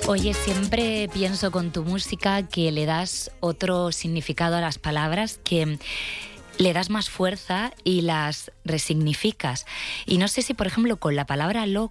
Oye, siempre pienso con tu música que le das otro significado a las palabras, que le das más fuerza y las resignificas. Y no sé si, por ejemplo, con la palabra loco